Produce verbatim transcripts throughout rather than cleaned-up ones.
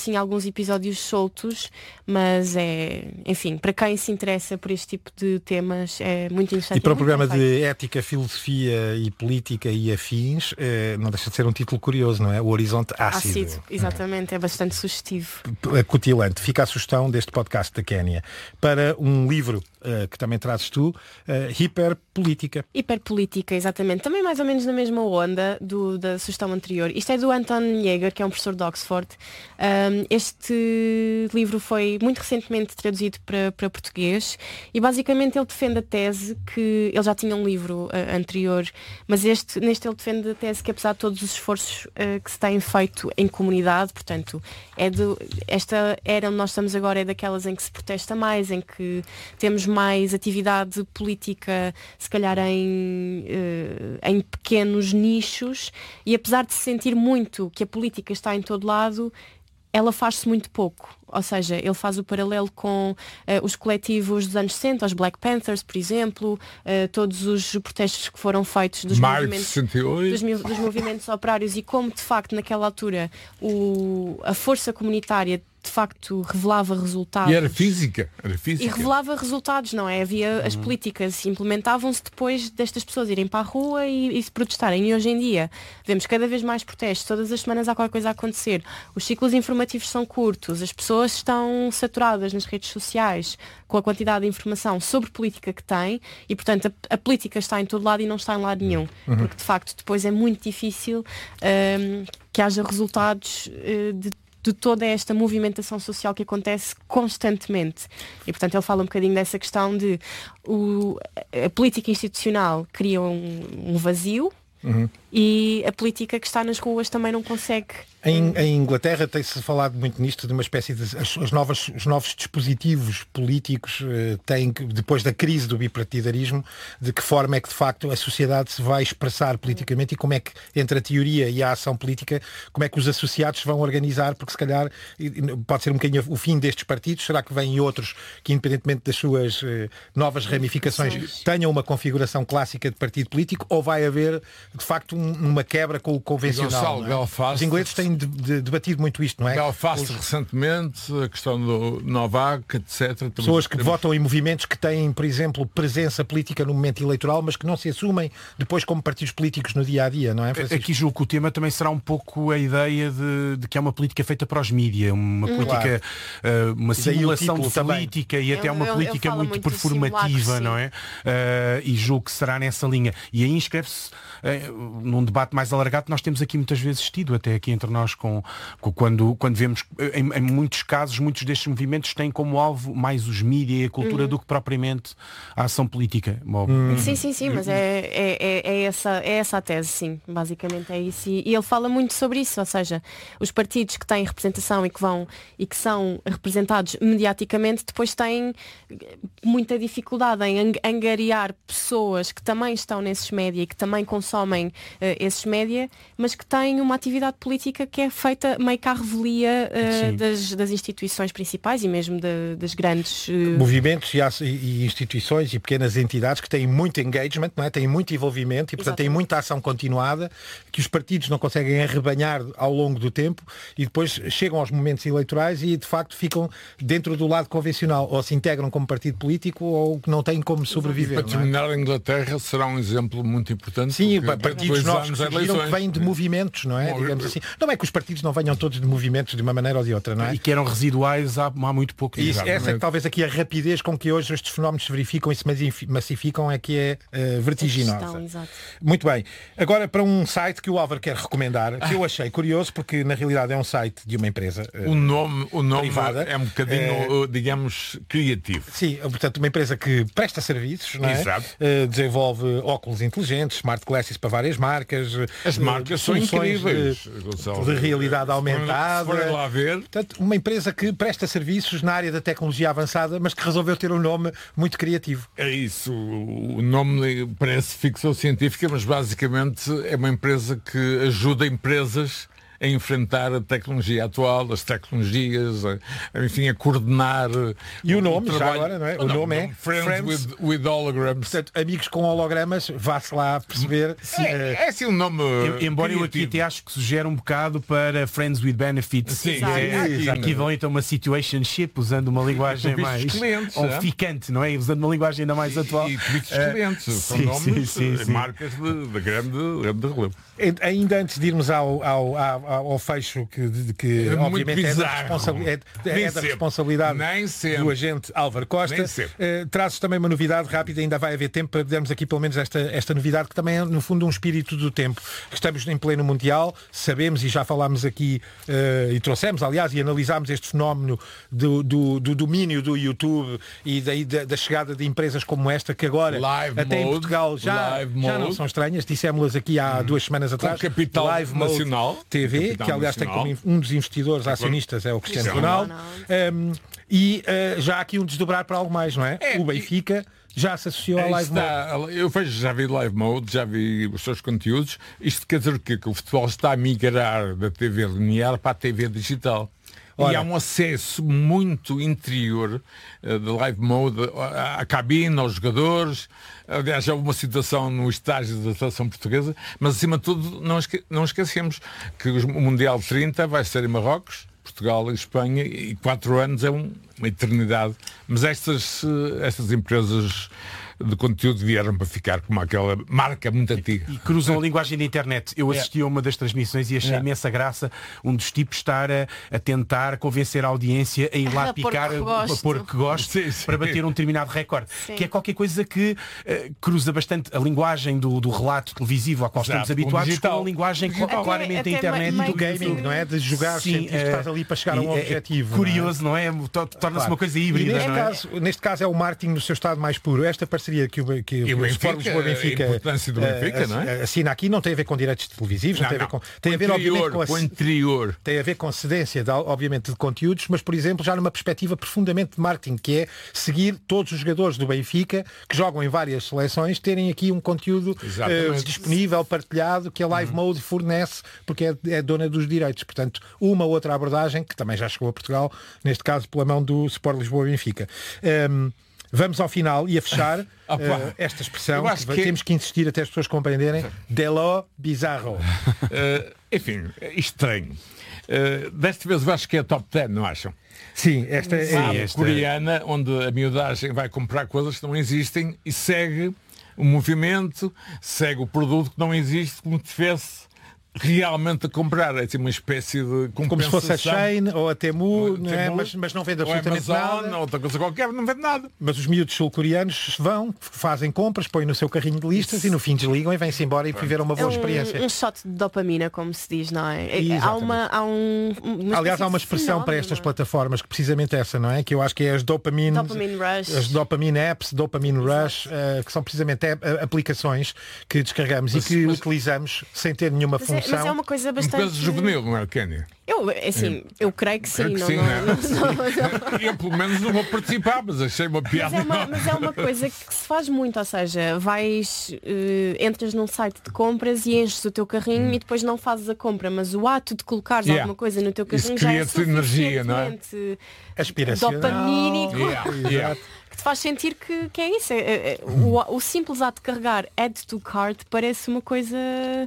assim alguns episódios soltos, mas é, enfim, para quem se interessa por este tipo de temas é muito interessante. E para é o programa de ética, filosofia e política e afins, eh, não deixa de ser um título curioso, não é? O Horizonte Ácido. Ácido, exatamente, é bastante sugestivo. Acutilante. Fica a sugestão deste podcast da Kénia. Para um livro uh, que também trazes tu, uh, Hiperpolítica. Hiperpolítica, exatamente. Também mais ou menos na mesma onda do, da sugestão anterior. Isto é do Anton Jäger, que é um professor de Oxford. Um, este livro foi muito recentemente traduzido para, para português e basicamente ele defende a tese que... Ele já tinha um livro uh, anterior, mas este, neste ele defende a tese que apesar de todos os esforços uh, que se têm feito em comunidade, portanto, é de, esta era onde nós estamos agora é daquelas em que se protesta mais, em que temos mais atividade política, se calhar em, uh, em pequenos nichos, e apesar de se sentir muito que a política está em todo lado, ela faz-se muito pouco. Ou seja, ele faz o paralelo com uh, os coletivos dos anos sessenta, os Black Panthers, por exemplo, uh, todos os protestos que foram feitos dos movimentos, dos, dos movimentos operários, e como de facto naquela altura o, a força comunitária de facto revelava resultados. E era física, era física. E revelava resultados, não é? Havia uhum. as políticas implementavam-se depois destas pessoas irem para a rua e, e se protestarem. E hoje em dia vemos cada vez mais protestos, todas as semanas há qualquer coisa a acontecer. Os ciclos informativos são curtos, as pessoas estão saturadas nas redes sociais com a quantidade de informação sobre política que têm e, portanto, a, a política está em todo lado e não está em lado nenhum. Uhum. Porque, de facto, depois é muito difícil um, que haja resultados uh, de de toda esta movimentação social que acontece constantemente. E, portanto, ele fala um bocadinho dessa questão de o, a política institucional cria um, um vazio uhum. e a política que está nas ruas também não consegue... Em, em Inglaterra tem-se falado muito nisto de uma espécie de... As, as novas, os novos dispositivos políticos uh, têm que, depois da crise do bipartidarismo, de que forma é que de facto a sociedade se vai expressar politicamente e como é que, entre a teoria e a ação política, como é que os associados se vão organizar, porque se calhar pode ser um bocadinho o fim destes partidos. Será que vêm outros que, independentemente das suas uh, novas ramificações, tenham uma configuração clássica de partido político, ou vai haver de facto um, uma quebra com o convencional? Gonçalo, é? Os ingleses têm de, de, debatido muito isto, não é? Belfast Os... recentemente, a questão do Novak, etcétera. Pessoas que temos... votam em movimentos que têm, por exemplo, presença política no momento eleitoral, mas que não se assumem depois como partidos políticos no dia-a-dia, não é, Francisco? Aqui julgo que o tema também será um pouco a ideia de, de que é uma política feita para os mídias, uma política, claro. uh, uma simulação de política também. E até eu, uma eu, política eu muito, muito performativa, não é? Uh, e julgo que será nessa linha. E aí inscreve-se uh, num debate mais alargado que nós temos aqui muitas vezes tido, até aqui entre nós, com, com quando, quando vemos, em, em muitos casos, muitos destes movimentos têm como alvo mais os mídias e a cultura uhum. do que propriamente a ação política. Bom, uhum. Sim, sim, sim, mas é, é, é, essa, é essa a tese, sim, basicamente é isso. E, e ele fala muito sobre isso, ou seja, os partidos que têm representação e que vão e que são representados mediaticamente depois têm muita dificuldade em angariar pessoas que também estão nesses média e que também consomem uh, esses média, mas que têm uma atividade política que é feita meio que à revelia uh, das, das instituições principais e mesmo de, das grandes... Uh... Movimentos e, e instituições e pequenas entidades que têm muito engagement, não é? Têm muito envolvimento e, portanto, Exatamente. Têm muita ação continuada, que os partidos não conseguem arrebanhar ao longo do tempo e depois chegam aos momentos eleitorais e, de facto, ficam dentro do lado convencional, ou se integram como partido político ou que não têm como sobreviver. E para terminar, é? a Inglaterra será um exemplo muito importante. Sim, partidos novos que surgiram que vêm de movimentos, não é? Bom, Digamos assim. Não é que os partidos não venham todos de movimentos de uma maneira ou de outra, não é? E que eram residuais há, há muito pouco. Isso, essa é que talvez aqui a rapidez com que hoje estes fenómenos se verificam e se massificam é que é uh, vertiginosa. Exato. Muito bem. Agora para um site que o Álvaro quer recomendar, que eu achei curioso, porque na realidade é um site de uma empresa uh, o nome, o nome privada. É um bocadinho, uh, digamos, criativo. Sim, portanto uma empresa que presta serviços, não é? Exato. Uh, desenvolve óculos inteligentes, smart glasses para várias marcas. As marcas uh, são incríveis. De, de realidade aumentada. Se forem lá ver. Portanto, uma empresa que presta serviços na área da tecnologia avançada, mas que resolveu ter um nome muito criativo. É isso. O nome parece ficção científica, mas basicamente é uma empresa que ajuda empresas a enfrentar a tecnologia atual, as tecnologias, a, enfim, a coordenar. E o nome, o já trabalho. agora, não é? O não, nome é Friends, Friends with, with Holograms. Portanto, amigos com hologramas, vá-se lá perceber. Sim, é, é assim um nome. Em- Embora eu aqui criativo. até acho que sugere um bocado para Friends with Benefits. Sim, Exato. é, Exato. equivalente a uma situationship, usando uma linguagem Com mais vistos clientes, ou é? ficante, não é? Usando uma linguagem ainda mais atual. E tweets Eh, clientes, são sim, nomes, sim, sim, sim. marcas de, de grande, grande relevo. Ainda antes de irmos ao, ao, ao, ao fecho que, de, que É muito obviamente é da, bizarro. responsabilidade, é, Nem é da sempre. responsabilidade Nem sempre. do agente Álvaro Costa. Nem sempre. Uh, trazes também uma novidade rápida, ainda vai haver tempo para darmos aqui pelo menos esta, esta novidade, que também é no fundo um espírito do tempo. Estamos em pleno Mundial, sabemos e já falámos aqui uh, e trouxemos, aliás, e analisámos este fenómeno do, do, do domínio do YouTube e daí da, da chegada de empresas como esta, que agora Live até em mode, Portugal já, live já não mode. são estranhas, dissemos-las aqui há duas semanas atrás. capital Live Mode nacional. T V, Capital que aliás nacional. tem como um dos investidores acionistas é o Cristiano Cristiano Ronaldo. Um, e uh, já há aqui um desdobrar para algo mais, não é? É, o Benfica já se associou à Aí Live Mode. está, eu vejo, já vi Live Mode, já vi os seus conteúdos. Isto quer dizer o quê? Que o futebol está a migrar da T V linear para a T V digital. Ora. E há um acesso muito interior uh, de Live Mode à, à cabine, aos jogadores. Aliás, já houve uma situação no estágio da seleção portuguesa, mas acima de tudo não, esque não esquecemos que o Mundial trinta vai ser em Marrocos, Portugal e Espanha, e quatro anos é um, uma eternidade. Mas estas, estas empresas de conteúdo vieram para ficar como aquela marca muito antiga. E cruzam a linguagem da internet. Eu assisti a uma das transmissões e achei É. imensa graça um dos tipos estar a, a tentar convencer a audiência a ir lá A pôr picar que a, gosto. a pôr que gosto Sim, sim. para bater um determinado recorde. Sim. Que é qualquer coisa que eh, cruza bastante a linguagem do, do relato televisivo a qual Exato, estamos habituados digital. com a linguagem Digital. cl- claramente Até- da até internet meio Do gaming, não é? De jogar, sentir que estás ali para chegar a um e é- objetivo. É curioso, não é? To- Torna-se Claro. uma coisa E híbrida, neste, não é? caso, neste caso é o marketing no seu estado mais puro. Esta parceria que o, que E o o Benfica, Sport Lisboa Benfica, a importância do Benfica, eh, não é? assina aqui não tem a ver com direitos televisivos, não, Não, tem a ver não. com. Tem a ver, Com obviamente, interior, com a, com o interior. tem a ver com cedência, de, obviamente, de conteúdos, mas, por exemplo, já numa perspectiva profundamente de marketing, que é seguir todos os jogadores do Benfica que jogam em várias seleções, terem aqui um conteúdo Exatamente. eh, disponível, partilhado, que a Live Mode fornece, porque é, é dona dos direitos. Portanto, uma outra abordagem, que também já chegou a Portugal, neste caso pela mão do Sport Lisboa Benfica. Um, Vamos ao final e a fechar Ah, pá. uh, esta expressão, Eu acho que que- temos que insistir até as pessoas compreenderem, Delo Bizarro. Uh, enfim, estranho. Uh, desta vez eu acho que é top dez, não acham? Sim, esta é. Ah, esta- coreana, onde a miudagem vai comprar coisas que não existem e segue o movimento, segue o produto que não existe, como se tivesse realmente a comprar. É assim uma espécie de compensação. Como se fosse a Shein ou a Temu, Ou a não é? Temu, mas, mas não vende ou a absolutamente Amazon, nada. ou outra coisa qualquer, não vende nada. Mas os miúdos sul-coreanos vão, fazem compras, põem no seu carrinho de listas e no fim desligam e vêm-se embora e viveram uma É boa um, experiência. um shot de dopamina, como se diz, não é? É- Exatamente. Há uma, há um, uma Aliás, espécie há uma de expressão para fenómeno, estas não é? plataformas que precisamente essa, não é? Que eu acho que é as dopamine, Dopamine rush. as dopamine apps, dopamine rush, eh, que são precisamente eh, aplicações que descarregamos Mas- e que mas- utilizamos sem ter nenhuma Mas é, função. mas é uma coisa Uma bastante. coisa juvenil, não é, Kenny? Eu, assim, eu creio que sim. Creio que não, sim, não, né? não, não, não. Eu pelo menos não vou participar, mas achei uma Mas piada. é, uma, mas é uma coisa que se faz muito, ou seja, vais, eh, entras num site de compras e enches o teu carrinho e depois não fazes a compra, mas o ato de colocares Yeah. alguma coisa no teu Isso carrinho já é cria-te energia, não é? suficientemente Aspiracional. dopamínico Yeah, yeah. que te faz sentir que, que é isso. É, é- é- o, o simples ato de carregar add to cart parece uma coisa.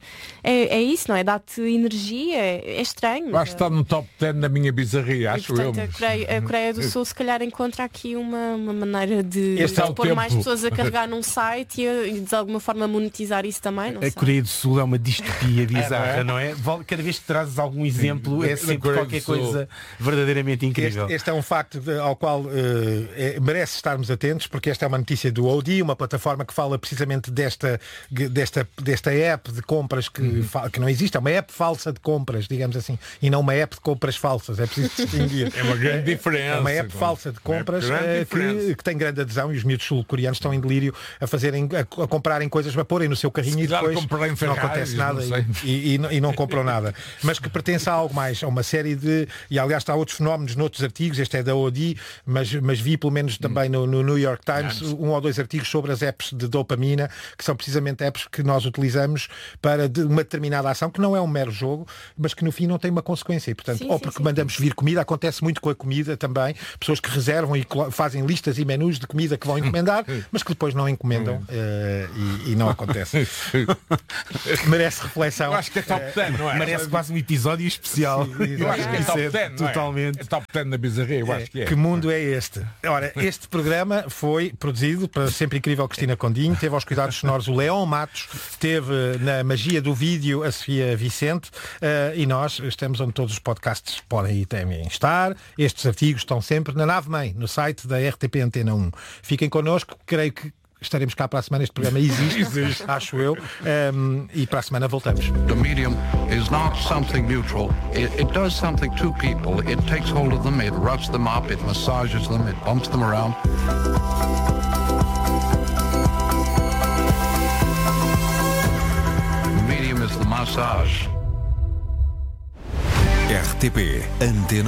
É, é isso, não é? Dá-te energia, é, é estranho. Acho que está no top dez da minha bizarria, E, acho portanto, eu. a mas- Coreia, a Coreia do Sul se calhar encontra aqui uma, uma maneira de, Este é de o pôr tempo. mais pessoas a carregar num site e, a- e de alguma forma monetizar isso também. Não A sei. Coreia do Sul é uma distopia bizarra, É, não é? Vol- Cada vez que trazes algum exemplo da- é da sempre Coreia do qualquer Sul. coisa verdadeiramente incrível. Este, este é um facto de- ao qual eh, é- merece estarmos atentos, porque esta é uma notícia do O D, uma plataforma que fala precisamente desta, desta, desta app de compras que, Uhum. fa- que não existe, é uma app falsa de compras, digamos assim, e não uma app de compras falsas, é preciso distinguir. É uma grande diferença. É uma app falsa de compras É uma grande eh, diferença. que, que tem grande adesão e os miúdos sul-coreanos estão em delírio a fazerem, a, a comprarem coisas, a porem no seu carrinho Se e calhar depois comprarem não Ferraris, acontece nada não sei. e, e, e não- e não compram nada. Mas que pertence a algo mais, a uma série de, e aliás há outros fenómenos noutros artigos, este é da O D, mas, mas vi pelo menos também no, no New York Times um ou dois artigos sobre as apps de dopamina, que são precisamente apps que nós utilizamos para de uma determinada ação, que não é um mero jogo, mas que no fim não tem uma consequência. E, portanto, sim, ou sim, porque sim. mandamos vir comida, acontece muito com a comida também, pessoas que reservam e fazem listas e menus de comida que vão encomendar, mas que depois não encomendam uh, e, e não acontece. Merece reflexão. Eu acho que é top dez, não é? Merece quase um episódio especial. Sim, Eu acho que é Isso top é dez, não é? totalmente. É top dez na bizarria, eu acho que é. Que mundo é este? Ora, este programa foi produzido para sempre incrível Cristina Condinho, teve aos cuidados sonoros o Leão Matos, teve na magia do vídeo a Sofia Vicente, uh, e nós estamos onde todos os podcasts podem e temem estar. Estes artigos estão sempre na Nave-Mãe, no site da R T P Antena um. Fiquem connosco, creio que estaremos cá para a semana. Este programa existe, acho eu, um, e para a semana voltamos. The medium is not something neutral. It, it does something to people. It takes hold of them, it roughs them up, it massages them, it bumps them around. The medium is the massage. R T P Antena